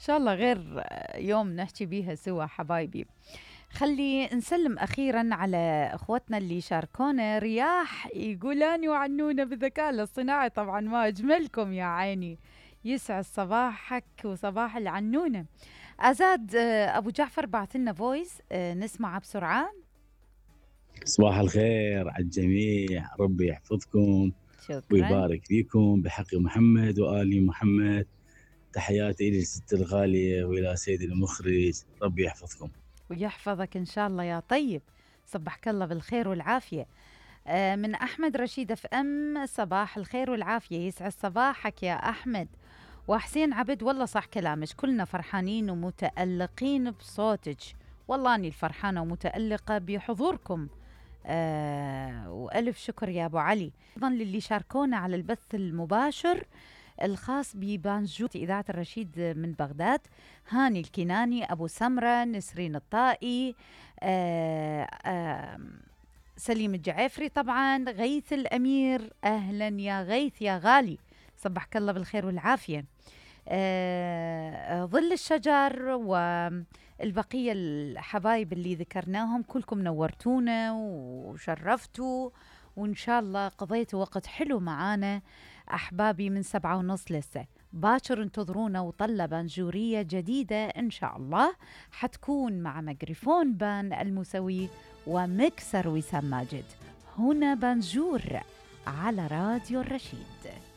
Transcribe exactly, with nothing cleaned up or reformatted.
شاء الله غير يوم نحكي بيها سوا حبايبي. خلي نسلم أخيرا على أخوتنا اللي شاركونا. رياح يقولان وعنونا بالذكاء الاصطناعي، طبعا ما أجملكم يا عيني، يسعد صباحك وصباح العنونة. أزاد آه، أبو جعفر بعث لنا فويس نسمعه بسرعة. صباح الخير على الجميع، ربي يحفظكم شكرا. ويبارك فيكم بحق محمد وآل محمد. تحياتي إلى الست الغالية وإلى سيد المخرج، ربي يحفظكم ويحفظك إن شاء الله يا طيب. صبحك الله بالخير والعافية. آه، من أحمد رشيد اف ام، صباح الخير والعافية، يسعد صباحك يا أحمد. وحسين عبد، والله صح كلامك، كلنا فرحانين ومتألقين بصوتك. والله أني الفرحانة ومتألقة بحضوركم. آه وألف شكر يا أبو علي. أيضا للي شاركونا على البث المباشر الخاص ببانجو إذاعة الرشيد من بغداد، هاني الكناني، أبو سمرة، نسرين الطائي، آه آه سليم الجعيفري، طبعا غيث الأمير، أهلا يا غيث يا غالي، صبحك الله بالخير والعافية. آه ظل الشجر والبقية الحبايب اللي ذكرناهم كلكم نورتونا وشرفتوا، وإن شاء الله قضيتوا وقت حلو معانا أحبابي. من سبعة ونص لسه باكر انتظرونا، وطلة بانجورية جديدة إن شاء الله حتكون مع ميكروفون بان الموسوي ومكسر وسام ماجد. هنا بانجور على راديو الرشيد.